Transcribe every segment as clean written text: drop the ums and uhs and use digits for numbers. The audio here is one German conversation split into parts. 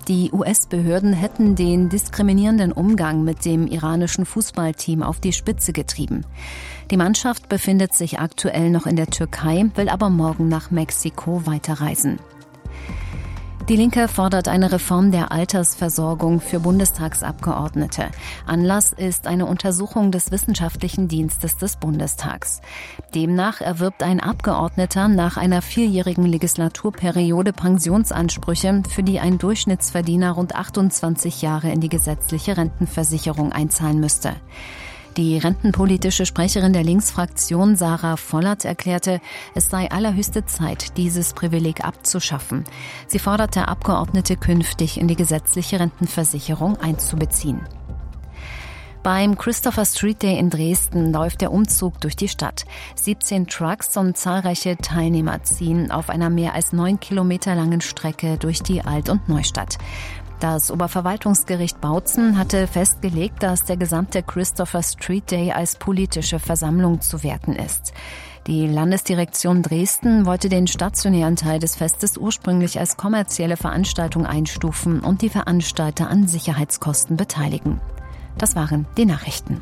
Die US-Behörden hätten den diskriminierenden Umgang mit dem iranischen Fußballteam auf die Spitze getrieben. Die Mannschaft befindet sich aktuell noch in der Türkei, will aber morgen nach Mexiko weiterreisen. Die Linke fordert eine Reform der Altersversorgung für Bundestagsabgeordnete. Anlass ist eine Untersuchung des Wissenschaftlichen Dienstes des Bundestags. Demnach erwirbt ein Abgeordneter nach einer 4-jährigen Legislaturperiode Pensionsansprüche, für die ein Durchschnittsverdiener rund 28 Jahre in die gesetzliche Rentenversicherung einzahlen müsste. Die rentenpolitische Sprecherin der Linksfraktion Sarah Vollert erklärte, es sei allerhöchste Zeit, dieses Privileg abzuschaffen. Sie forderte Abgeordnete künftig in die gesetzliche Rentenversicherung einzubeziehen. Beim Christopher Street Day in Dresden läuft der Umzug durch die Stadt. 17 Trucks und zahlreiche Teilnehmer ziehen auf einer mehr als 9 Kilometer langen Strecke durch die Alt- und Neustadt. Das Oberverwaltungsgericht Bautzen hatte festgelegt, dass der gesamte Christopher Street Day als politische Versammlung zu werten ist. Die Landesdirektion Dresden wollte den stationären Teil des Festes ursprünglich als kommerzielle Veranstaltung einstufen und die Veranstalter an Sicherheitskosten beteiligen. Das waren die Nachrichten.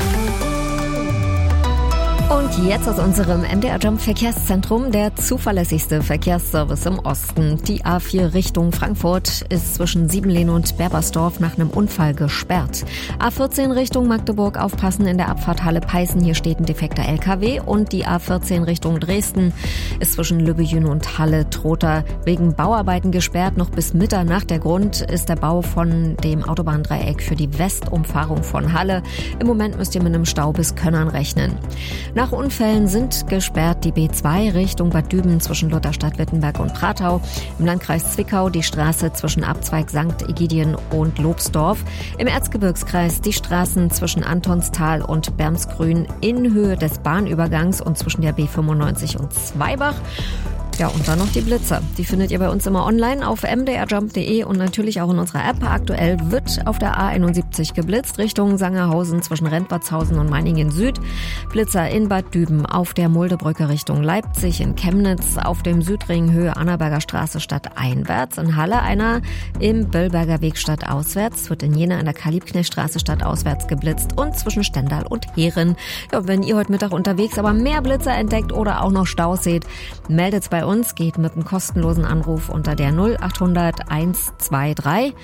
Und jetzt aus unserem MDR Jump Verkehrszentrum der zuverlässigste Verkehrsservice im Osten. Die A4 Richtung Frankfurt ist zwischen Siebenlehn und Berbersdorf nach einem Unfall gesperrt. A14 Richtung Magdeburg aufpassen in der Abfahrt Halle-Peißen. Hier steht ein defekter LKW. Und die A14 Richtung Dresden ist zwischen Lübbejün und Halle-Trotha wegen Bauarbeiten gesperrt. Noch bis Mitternacht. Der Grund ist der Bau von dem Autobahndreieck für die Westumfahrung von Halle. Im Moment müsst ihr mit einem Stau bis Könnern rechnen. Nach Unfällen sind gesperrt die B2 Richtung Bad Düben zwischen Lutherstadt, Wittenberg und Pratau. Im Landkreis Zwickau die Straße zwischen Abzweig St. Egidien und Lobsdorf. Im Erzgebirgskreis die Straßen zwischen Antonstal und Bermsgrün in Höhe des Bahnübergangs und zwischen der B95 und Zweibach. Ja, und dann noch die Blitzer. Die findet ihr bei uns immer online auf mdrjump.de und natürlich auch in unserer App. Aktuell wird auf der A71 geblitzt, Richtung Sangerhausen zwischen Rentwartshausen und Meiningen Süd. Blitzer in Bad Düben, auf der Muldebrücke Richtung Leipzig, in Chemnitz, auf dem Südring Höhe Annaberger Straße stadteinwärts, in Halle einer im Böllberger Weg stadtauswärts, wird in Jena an der Karl-Liebknecht-Straße stadtauswärts geblitzt und zwischen Stendal und Heeren. Ja, wenn ihr heute Mittag unterwegs aber mehr Blitzer entdeckt oder auch noch Staus seht, meldet's bei uns, geht mit einem kostenlosen Anruf unter der 0800 123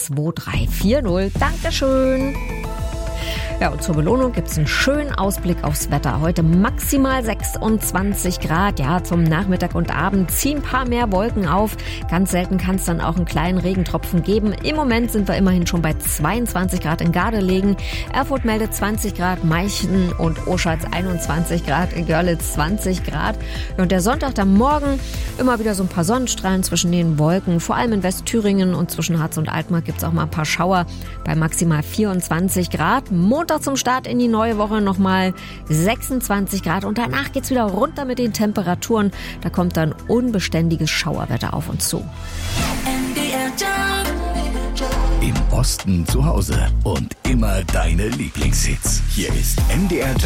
2340. Dankeschön! Ja, und zur Belohnung gibt's einen schönen Ausblick aufs Wetter. Heute maximal 26 Grad. Ja, zum Nachmittag und Abend ziehen ein paar mehr Wolken auf. Ganz selten kann es dann auch einen kleinen Regentropfen geben. Im Moment sind wir immerhin schon bei 22 Grad in Gardelegen. Erfurt meldet 20 Grad, Meichen und Oschatz 21 Grad, in Görlitz 20 Grad. Und der Sonntag, dann morgen, immer wieder so ein paar Sonnenstrahlen zwischen den Wolken. Vor allem in Westthüringen und zwischen Harz und Altmark gibt's auch mal ein paar Schauer bei maximal 24 Grad. Montag zum Start in die neue Woche nochmal 26 Grad und danach geht's wieder runter mit den Temperaturen. Da kommt dann unbeständiges Schauerwetter auf uns zu. Im Osten zu Hause und immer deine Lieblingshits. Hier ist MDR Jump.